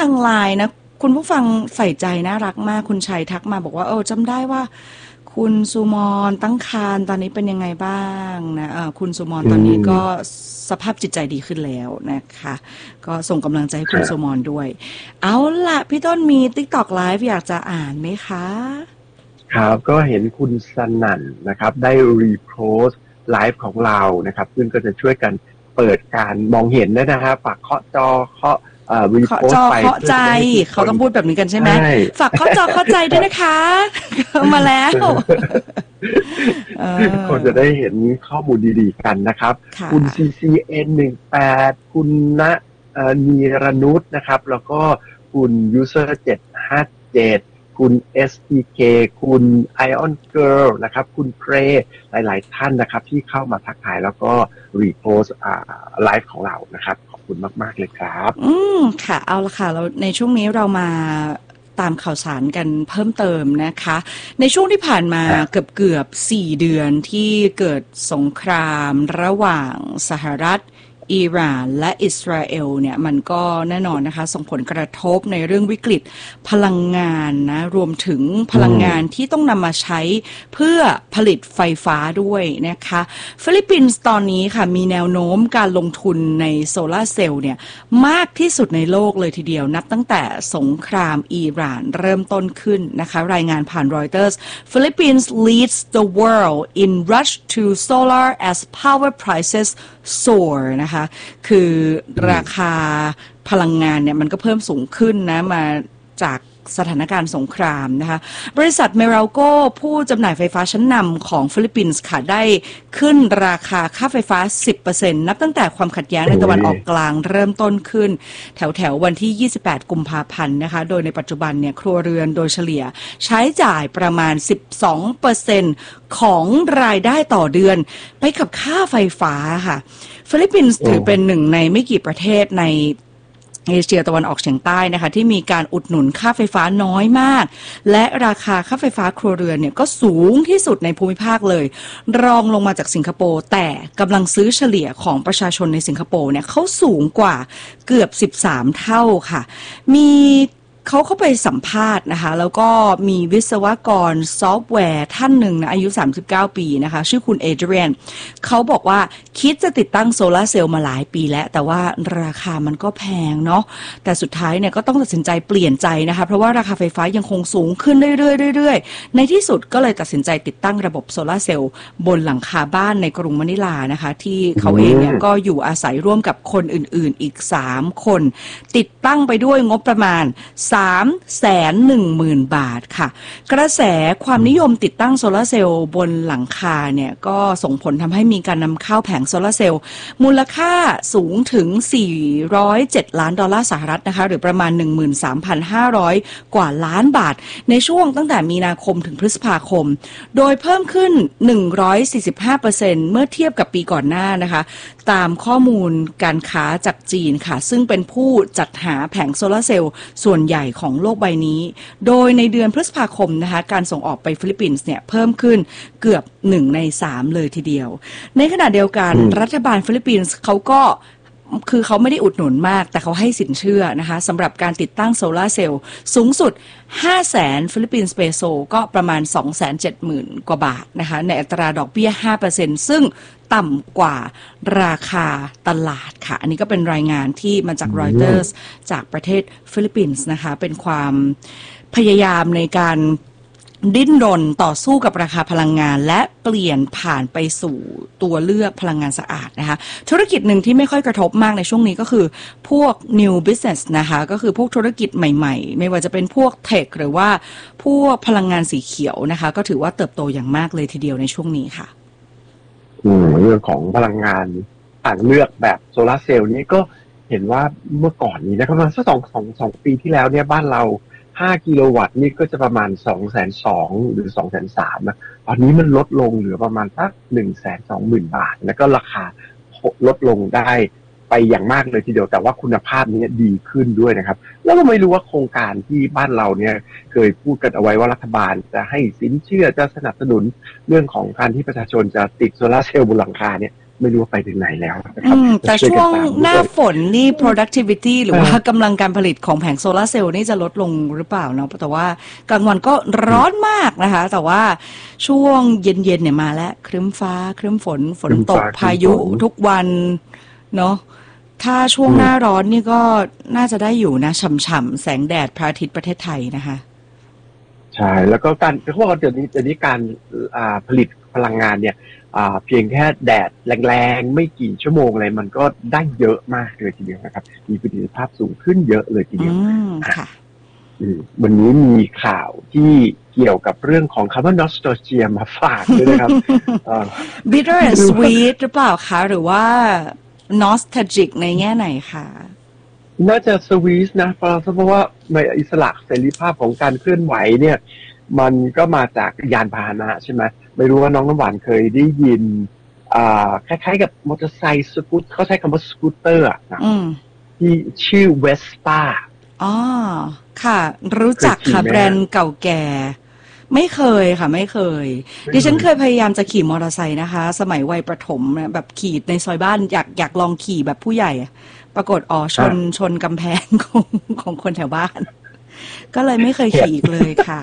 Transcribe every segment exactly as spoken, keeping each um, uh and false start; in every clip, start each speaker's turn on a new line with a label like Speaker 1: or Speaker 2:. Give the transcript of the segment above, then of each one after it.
Speaker 1: างไลน์นะคุณผู้ฟังใส่ใจน่ารักมากคุณชัยทักมาบอกว่าเออจำได้ว่าคุณสุมรตั้งครรภ์ตอนนี้เป็นยังไงบ้างนะเออคุณสุมรตอนนี้ก็สภาพจิตใจดีขึ้นแล้วนะคะก็ส่งกำลังใจให้คุณสุมรด้วยเอาล่ะพี่ต้นมี TikTok Live อยากจะอ่านไหมคะ
Speaker 2: ครับก็เห็นคุณสนั่นนะครับได้รีโพสต์ไลฟ์ของเรานะครับซึ่งก็จะช่วยกันเปิดการมองเห็นนะฮะฝากเคาะจอเคาะเอ่อรีโพสต์ไป
Speaker 1: เคาะใจเขาต้องพูดแบบนี้กันใช่ไหมฝากเคาะจอเคาะใจด้วยนะคะเข้ามาแล้ว
Speaker 2: คนจะได้เห็นข้อมูลดีๆกันนะครับคุณ ซี ซี เอ็น หนึ่งแปดคุณณนีรนุชนะครับแล้วก็คุณ user เจ็ดห้าเจ็ดคุณ เอส อี เค คุณ Ion Girl นะครับคุณเพรหลายๆท่านนะครับที่เข้ามาทักทายแล้วก็รีโพสต์อ่าไลฟ์ของเรานะครับขอบคุณมากๆเลยครับ
Speaker 1: อืมค่ะเอาละค่ะแล้วในช่วงนี้เรามาตามข่าวสารกันเพิ่มเติมนะคะในช่วงที่ผ่านมาเกือบเกือบสี่เดือนที่เกิดสงครามระหว่างสหรัฐอิหร่านและอิสราเอลเนี่ยมันก็แน่นอนนะคะส่งผลกระทบในเรื่องวิกฤตพลังงานนะรวมถึงพลังงานที่ต้องนำมาใช้เพื่อผลิตไฟฟ้าด้วยนะคะฟิลิปปินส์ตอนนี้ค่ะมีแนวโน้มการลงทุนในโซลาร์เซลล์เนี่ยมากที่สุดในโลกเลยทีเดียวนับตั้งแต่สงครามอิหร่านเริ่มต้นขึ้นนะคะรายงานผ่านรอยเตอร์ส Philippines leads the world in rush to solar as power prices soar นะคะคือราคาพลังงานเนี่ยมันก็เพิ่มสูงขึ้นนะมาจากสถานการณ์สงครามนะคะบริษัทเมราโกผู้จำหน่ายไฟฟ้าชั้นนำของฟิลิปปินส์ค่ะได้ขึ้นราคาค่าไฟฟ้า สิบเปอร์เซ็นต์ นับตั้งแต่ความขัดแย้งในตะวันออกกลางเริ่มต้นขึ้นแถวแถววันที่ยี่สิบแปดกุมภาพันธ์นะคะโดยในปัจจุบันเนี่ยครัวเรือนโดยเฉลี่ยใช้จ่ายประมาณ สิบสองเปอร์เซ็นต์ ของรายได้ต่อเดือนไปกับค่าไฟฟ้าค่ะฟิลิปปินส์ถือเป็นหนึ่งในไม่กี่ประเทศในเอเชียตะวันออกเฉียงใต้นะคะที่มีการอุดหนุนค่าไฟฟ้าน้อยมากและราคาค่าไฟฟ้าครัวเรือนเนี่ยก็สูงที่สุดในภูมิภาคเลยรองลงมาจากสิงคโปร์แต่กำลังซื้อเฉลี่ยของประชาชนในสิงคโปร์เนี่ยเขาสูงกว่าเกือบสิบสามเท่าค่ะมีเขาเข้าไปสัมภาษณ์นะคะแล้วก็มีวิศวกรซอฟต์แวร์ท่านหนึ่งนะอายุสามสิบเก้าปีนะคะชื่อคุณเอเดรียนเขาบอกว่าคิดจะติดตั้งโซลาร์เซลล์มาหลายปีแล้วแต่ว่าราคามันก็แพงเนาะแต่สุดท้ายเนี่ยก็ต้องตัดสินใจเปลี่ยนใจนะคะเพราะว่าราคาไฟฟ้ายังคงสูงขึ้นเรื่อยๆเรื่อยๆในที่สุดก็เลยตัดสินใจติดตั้งระบบโซลาร์เซลล์บนหลังคาบ้านในกรุงมะนิลานะคะที่เขาเองเนี่ยก็อยู่อาศัยร่วมกับคนอื่นๆอีกสามคนติดตั้งไปด้วยงบประมาณสามแสนหนึ่งหมื่นบาทค่ะกระแสความนิยมติดตั้งโซลาร์เซลล์บนหลังคาเนี่ยก็ส่งผลทำให้มีการนำเข้าแผงโซลาร์เซลล์มูลค่าสูงถึงสี่ร้อยเจ็ดล้านดอลลาร์สหรัฐนะคะหรือประมาณ หนึ่งหมื่นสามพันห้าร้อย กว่าล้านบาทในช่วงตั้งแต่มีนาคมถึงพฤษภาคมโดยเพิ่มขึ้น หนึ่งร้อยสี่สิบห้าเปอร์เซ็นต์ เมื่อเทียบกับปีก่อนหน้านะคะตามข้อมูลการค้าจากจีนค่ะซึ่งเป็นผู้จัดหาแผงโซลาร์เซลล์ส่วนใหญ่ของโลกใบนี้โดยในเดือนพฤษภาคมนะคะการส่งออกไปฟิลิปปินส์เนี่ยเพิ่มขึ้นเกือบหนึ่งในสามเลยทีเดียวในขณะเดียวกันรัฐบาลฟิลิปปินส์เขาก็คือเขาไม่ได้อุดหนุนมากแต่เขาให้สินเชื่อนะคะสำหรับการติดตั้งโซลาร์เซลล์สูงสุด ห้าแสน ฟิลิปปินส์เปโซก็ประมาณ สองแสนเจ็ดหมื่น กว่าบาทนะคะในอัตราดอกเบี้ย ห้าเปอร์เซ็นต์ ซึ่งต่ำกว่าราคาตลาดค่ะอันนี้ก็เป็นรายงานที่มาจากรอยเตอร์สจากประเทศฟิลิปปินส์นะคะเป็นความพยายามในการดิ้นรนต่อสู้กับราคาพลังงานและเปลี่ยนผ่านไปสู่ตัวเลือกพลังงานสะอาดนะคะธุรกิจหนึ่งที่ไม่ค่อยกระทบมากในช่วงนี้ก็คือพวก new business นะคะก็คือพวกธุรกิจใหม่ๆไม่ว่าจะเป็นพวกเทคหรือว่าพวกพลังงานสีเขียวนะคะก็ถือว่าเติบโตอย่างมากเลยทีเดียวในช่วงนี้ค่ะ
Speaker 2: อืมเรื่องของพลังงานต่างเลือกแบบโซลาร์เซลล์นี้ก็เห็นว่าเมื่อก่อนนี้นะครับประมาณสักสองสองสองปีที่แล้วเนี่ยบ้านเราห้ากิโลวัตต์นี่ก็จะประมาณ สองแสนสองหมื่น หรือ สองแสนสามหมื่น นะตอนนี้มันลดลงเหลือประมาณสัก หนึ่งแสนสองหมื่น บาทแล้วก็ราคาลดลงได้ไปอย่างมากเลยทีเดียวแต่ว่าคุณภาพนี้ดีขึ้นด้วยนะครับแล้วก็ไม่รู้ว่าโครงการที่บ้านเราเนี่ยเคยพูดกันเอาไว้ว่ารัฐบาลจะให้สินเชื่อจะสนับสนุนเรื่องของการที่ประชาชนจะติดโซลาร์เซลล์บนหลังคาเนี่ยไม่รู้ว่าไปถึงไหนแล้วนะค
Speaker 1: อื
Speaker 2: รับ
Speaker 1: มแต่
Speaker 2: ช่วย
Speaker 1: ช่
Speaker 2: กั
Speaker 1: วน ง
Speaker 2: ตาม
Speaker 1: ห
Speaker 2: ด้
Speaker 1: น้า
Speaker 2: วย
Speaker 1: ฝนนี่ productivity หรือว่า
Speaker 2: อ่า
Speaker 1: กำลังการผลิตของแผงโซลาร์เซลล์นี่จะลดลงหรือเปล่าเนาะแต่ว่ากลางวันก็ร้อนมากนะคะ แต่ว่าช่วงเย็นๆเนี่ยมาแล้วครึ้มฟ้าครึ้มฝนฝนตก
Speaker 2: ครึ้มฟ้า
Speaker 1: พายุ
Speaker 2: ครึ้มฝน
Speaker 1: ทุกวันเนาะถ้าช่วง
Speaker 2: อืม
Speaker 1: หน้าร้อนนี่ก็น่าจะได้อยู่นะฉ่ำๆแสงแดดพระอาทิตย์ประเทศไทยนะคะ
Speaker 2: ใช่แล้วก็การเขาบอกว่าเดี๋ยวนี้เดี๋ยวนี้การอ่าผลิตพลังงานเนี่ยอ่าเพียงแค่แดดแรงๆไม่กี่ชั่วโมงอะไรมันก็ได้เยอะมากเลยทีเดียวนะครับมีประสิทธิภาพสูงขึ้นเยอะเลยที
Speaker 1: อื
Speaker 2: เดียว
Speaker 1: มค่ะ
Speaker 2: อืมวันนี้มีข่าวที่เกี่ยวกับเรื่องของคำว่า nostalgia มาฝากด้วยนะครับ เอ่อ
Speaker 1: bitter
Speaker 2: ไม่
Speaker 1: and
Speaker 2: รู้ว่า
Speaker 1: sweet หรือเปล่าคะหรือว่า nostalgic ในแง่ไหนคะ
Speaker 2: น่าจะสวีสนะเพราะเพราะว่าในอิสระเสรีภาพของการเคลื่อนไหวเนี่ย มันก็มาจากยานพาหนะใช่ไหมไม่รู้ว่าน้องน้ำหวานเคยได้ยินอ่าคล้ายๆกับมอเตอร์ไซค์สกูตเขาใช้คำว่าสกูตเตอร์อะนะ
Speaker 1: อืม
Speaker 2: ที่ชื่อเวสป้า
Speaker 1: อ๋อค่ะ รู้จัก
Speaker 2: เคยขี่
Speaker 1: ค่ะ
Speaker 2: ไหม
Speaker 1: แบรนด์เก่าแก่ ไม่เคยค่ะ ไม่เคย
Speaker 2: ไม่
Speaker 1: ดิฉัน
Speaker 2: เค
Speaker 1: เค
Speaker 2: ย
Speaker 1: ยพยายามจะขี่มอเตอร์ไซค์นะคะ สมัยวัยประถมเนี่ยแบบขี่ในซอยบ้านอยากอยากลองขี่แบบผู้ใหญ่อะปรากฏอ๋อชน
Speaker 2: อ่า
Speaker 1: ชนกำแพงของของคนแถวบ้าน ก็เลยไม่เคยขี่อีกเลยค่ะ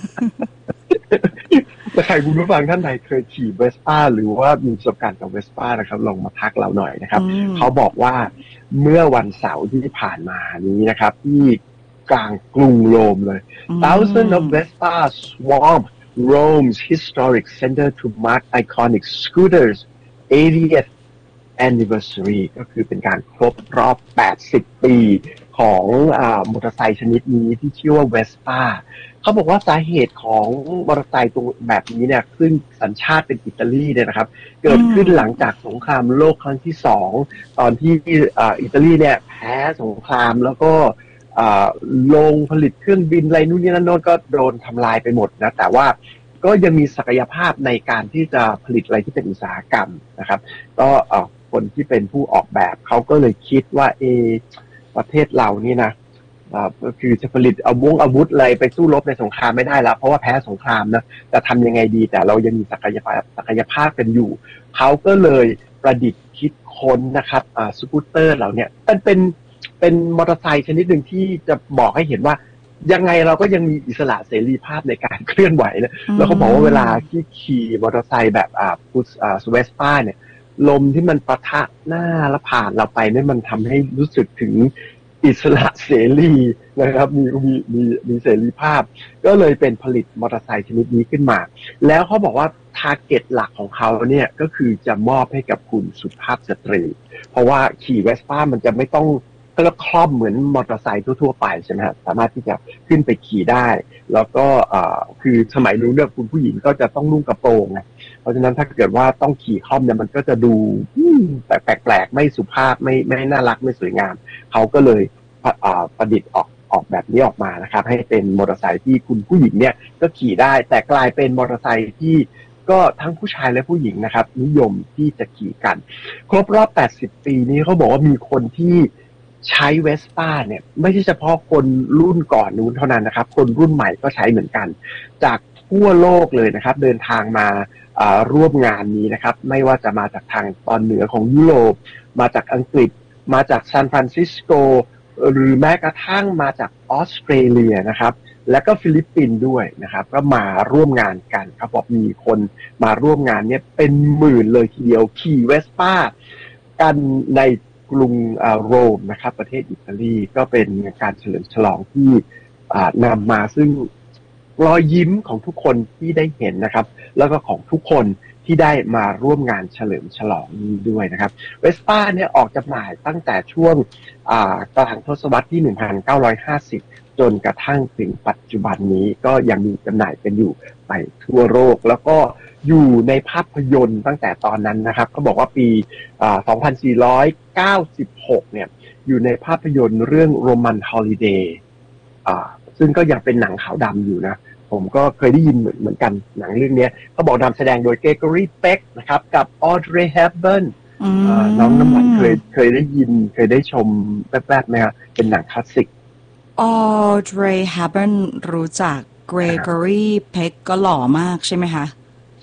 Speaker 2: ถ้าใครคุณผู้ฟังท่านใดเคยขี่เวสป้าหรือว่ามีประสบการณ์กับเวสป้านะครับลองมาทักเราหน่อยนะครับ
Speaker 1: อืม
Speaker 2: เขาบอกว่าเมื่อวันเสาร์ที่ผ่านมานี้นะครับที่กลางกรุงโรมเลย
Speaker 1: อืม
Speaker 2: thousands of Vespas swarm Rome's historic center to mark iconic scooters eightieth anniversary ก็คือเป็นการครบรอบแปดสิบปีของอ่ามอเตอร์ไซค์ชนิดนี้ที่ชื่อว่าเวสป้าเขาบอกว่าสาเหตุของมอเตอร์ไซค์ตัวแบบนี้เนี่ยซึ่งสัญชาติเป็นอิตาลีเนี่ยนะครับ เกิดขึ้นหลังจากสงครามโลกครั้งที่สองตอนที่อ่าอิตาลีเนี่ยแพ้สงครามแล้วก็อ่าโรงผลิตเครื่องบินอะไรนู่นนี่นั่นโน้นก็โดนทำลายไปหมดนะแต่ว่าก็ยังมีศักยภาพในการที่จะผลิตอะไรที่เป็นอุตสาหกรรมนะครับ ก็เอ่อคนที่เป็นผู้ออกแบบเขาก็เลยคิดว่าเออประเทศเรานี่นะอ่าก็คือจะผลิตอาวุธอาวุธอะไรไปสู้รบในสงครามไม่ได้แล้วเพราะว่าแพ้สงครามนะจะทำยังไงดีแต่เรายังมีศักยภาพศักยภาพกันอยู่เขาก็เลยประดิษฐ์คิดค้นนะครับอ่าสกูตเตอร์เหล่าเนี้ยมันเป็นเป็นมอเตอร์ไซค์ชนิดหนึ่งที่จะบอกให้เห็นว่ายังไงเราก็ยังมีอิสระเสรีภาพในการเคลื่อนไหวนะแล้วเขาบอกว่าเวลาที่ขี่มอเตอร์ไซค์แบบอ่าพุสอ่าสเวสป้าเนี่ย ลมที่มันปะทะหน้าและผ่านเราไปเนี่ยมันทำให้รู้สึกถึงอิสระเสรีนะครับมีมีมีมีเสรีภาพ ก็เลยเป็นผลิตมอเตอร์ไซค์ชนิดนี้ขึ้นมา แล้วเขาบอกว่าทาร์เก็ตหลักของเขาเนี่ยก็คือจะมอบให้กับคุณสุภาพสตรี เพราะว่าขี่เวสป้ามันจะไม่ต้องก็คล่อมเหมือนมอเตอร์ไซค์ทั่วๆไปใช่ไหมครับสามารถที่จะขึ้นไปขี่ได้ แล้วก็อ่าคือสมัยนู้นเนี่ยคุณผู้หญิงก็จะต้องนุ่งกระโปรงไง เพราะฉะนั้นถ้าเกิดว่าต้องขี่คล่อมเนี่ยมันก็จะดูแปลกๆไม่สุภาพไม่ไม่น่ารักไม่สวยงามเขาก็เลยประดิษฐ์ออกออกแบบนี้ออกมานะครับให้เป็นมอเตอร์ไซค์ที่คุณผู้หญิงเนี่ยก็ขี่ได้แต่กลายเป็นมอเตอร์ไซค์ที่ก็ทั้งผู้ชายและผู้หญิงนะครับนิยมที่จะขี่กันครบรอบแปดสิบปีนี้เขาบอกว่ามีคนที่ใช้เวสป้าเนี่ยไม่ใช่เฉพาะคนรุ่นก่อนนู้นเท่านั้นนะครับคนรุ่นใหม่ก็ใช้เหมือนกันจากทั่วโลกเลยนะครับเดินทางมาร่วมงานนี้นะครับไม่ว่าจะมาจากทางตอนเหนือของยุโรปมาจากอังกฤษมาจากซานฟรานซิสโกหรือแม้กระทั่งมาจากออสเตรเลียนะครับและก็ฟิลิปปินส์ด้วยนะครับก็มาร่วมงานกันครับบอกมีคนมาร่วมงานเนี่ยเป็นหมื่นเลยทีเดียวขี่เวสป้ากันในกรุงโรมนะครับประเทศอิตาลีก็เป็นการเฉลิมฉลองที่นำมาซึ่งรอยยิ้มของทุกคนที่ได้เห็นนะครับแล้วก็ของทุกคนที่ได้มาร่วมงานเฉลิมฉลองนี้ด้วยนะครับเวสป้าเนี่ยออกจำหน่ายตั้งแต่ช่วงกลางทศวรรษที่หนึ่งพันเก้าร้อยห้าสิบจนกระทั่งถึงปัจจุบันนี้ก็ยังมีจำหน่ายกันอยู่ไปทั่วโลกแล้วก็อยู่ในภาพยนตร์ตั้งแต่ตอนนั้นนะครับเขาบอกว่าปีสองพันสี่ร้อยเก้าสิบหกเนี่ยอยู่ในภาพยนตร์เรื่องโรมันฮอลิเดย์ซึ่งก็ยังเป็นหนังขาวดำอยู่นะผมก็เคยได้ยินเหมือนเหมือนกันหนังเรื่องนี้เขาบอกนำแสดงโดยเกรกอรี่เพ็กนะครับกับออดเรย์แฮปเบิร์นน้องน้ำหวานเคยเคยได้ยินเคยได้ชมแวบๆไหมครับเป็นหนังคลาสสิก
Speaker 1: ออดเรย์แฮปเบิร์นรู้จักเกรกอรี่เพ็กก็หล่อมากใช่ไหมคะ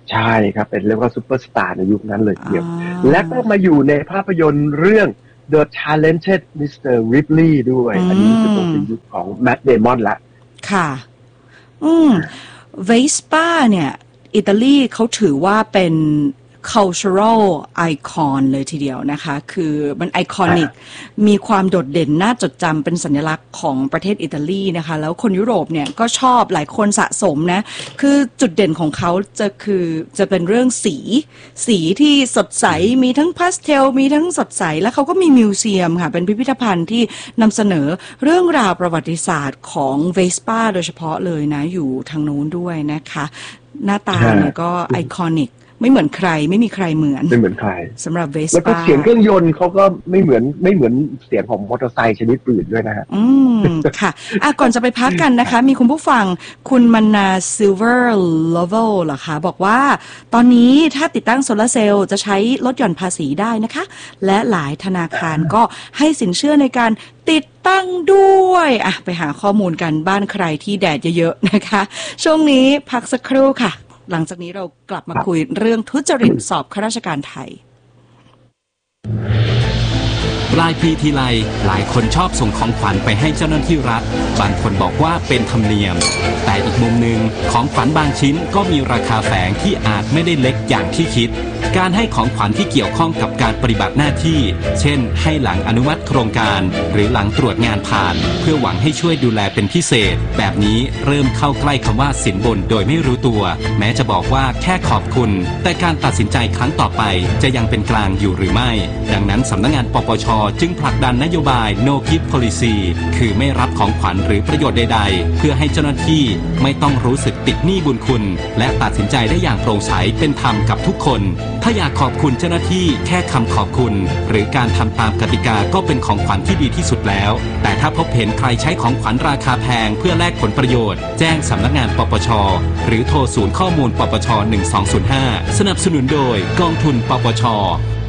Speaker 2: ใช่ครับเป็นเรียกว่าซูเปอร์สตาร์ในยุคนั้นเลยทีเดียว
Speaker 1: อ่า
Speaker 2: และก็มาอยู่ในภาพยนตร์เรื่อง The Talented มิสเตอร์ Ripley ด้วย อันนี้รู้สึกว่าเป็นยุคของ Matt Damon ละ
Speaker 1: ค่ะ อืม Vespa เนี่ย อิตาลีเขาถือว่าเป็น cultural icon เลยทีเดียวนะคะ คือมันไอคอนิก มีความโดดเด่นน่าจดจำเป็นสัญลักษณ์ของประเทศอิตาลีนะคะ แล้วคนยุโรปเนี่ยก็ชอบหลายคนสะสมนะ คือจุดเด่นของเขาจะคือจะเป็นเรื่องสี สีที่สดใส มีทั้งพาสเทล มีทั้งสดใส แล้วเขาก็มีมิวเซียมค่ะ เป็นพิพิธภัณฑ์ที่นำเสนอเรื่องราวประวัติศาสตร์ของ Vespa โดยเฉพาะเลยนะ อยู่ทางโน้นด้วยนะคะ หน้าตาเนี่ยก็ไอคอนิก ไม่เหมือนใครไม่มีใครเหมือน
Speaker 2: ไม่เหมือนใคร
Speaker 1: สำหรับ Vespa
Speaker 2: แล้วก็เสียงเครื่องยนต์เขาก็ไม่เหมือนไม่เหมือนเสียงของมอเตอร์ไซค์ชนิดอื่นด้วยนะฮะ
Speaker 1: อืม ค่ะอ่ะ ก่อนจะไปพักกันนะคะ มีคุณผู้ฟังคุณมนา Silver Level เหรอคะ บอกว่าตอนนี้ถ้าติดตั้งโซลาร์เซลล์จะใช้ลดหย่อนภาษีได้นะคะ และหลายธนาคารก็ให้สินเชื่อในการติดตั้งด้วยอ่ะไปหาข้อมูลกันบ้านใครที่แดดเยอะๆนะคะ ช่วงนี้พักสักครู่ค่ะ หลังจากนี้เรากลับมาคุยเรื่องทุจริตสอบข้าราชการไทย
Speaker 3: ปลายปีทีไรหลายคนชอบส่งของขวัญไปให้เจ้าหน้าที่รัฐบางคนบอกว่าเป็นธรรมเนียมแต่อีกมุมหนึ่งของขวัญบางชิ้นก็มีราคาแฝงที่อาจไม่ได้เล็กอย่างที่คิดการให้ของขวัญที่เกี่ยวข้องกับการปฏิบัติหน้าที่เช่นให้หลังอนุมัติโครงการหรือหลังตรวจงานผ่านเพื่อหวังให้ช่วยดูแลเป็นพิเศษแบบนี้เริ่มเข้าใกล้คำว่าสินบนโดยไม่รู้ตัวแม้จะบอกว่าแค่ขอบคุณแต่การตัดสินใจครั้งต่อไปจะยังเป็นกลางอยู่หรือไม่ดังนั้นสำนักงานปปช.จึงผลักดันนโยบาย No Gift Policy คือไม่รับของขวัญหรือประโยชน์ใดๆเพื่อให้เจ้าหน้าที่ไม่ต้องรู้สึกติดหนี้บุญคุณและตัดสินใจได้อย่างโปร่งใสเป็นธรรมกับทุกคนถ้าอยากขอบคุณเจ้าหน้าที่แค่คำขอบคุณหรือการทำตามกติกาก็เป็นของขวัญที่ดีที่สุดแล้วแต่ถ้าพบเห็นใครใช้ของขวัญราคาแพงเพื่อแลกผลประโยชน์แจ้งสำนักงานปปช.หรือโทรศูนย์ข้อมูลปปช.หนึ่งสองศูนย์ห้าสนับสนุนโดยกองทุนปปช.